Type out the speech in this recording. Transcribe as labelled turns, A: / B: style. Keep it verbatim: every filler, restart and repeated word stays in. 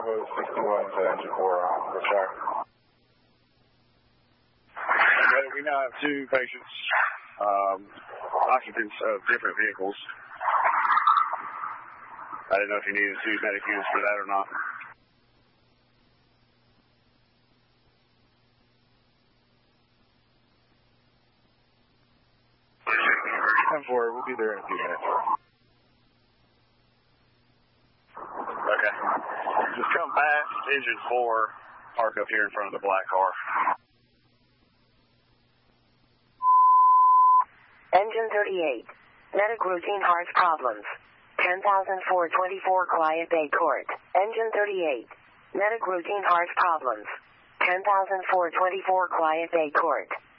A: Bravo sixty-one to engine four on the track.
B: Okay, we now have two patients, um, occupants of different vehicles. I didn't know if you needed to use medic units for that or not.
A: ten four, we'll be there in a few minutes.
B: Okay. Just come past engine four, park up here in front of the black car.
C: Engine thirty-eight. Medic routine heart problems. ten thousand four twenty-four Quiet Bay Court. Engine thirty-eight. Medic routine heart problems. ten thousand four twenty-four Quiet Bay Court.